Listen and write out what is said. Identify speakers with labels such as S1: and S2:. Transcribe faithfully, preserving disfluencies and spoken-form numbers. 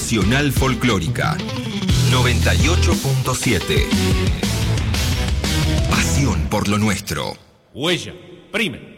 S1: Nacional Folclórica noventa y ocho punto siete. Pasión por lo nuestro.
S2: Huella, prime.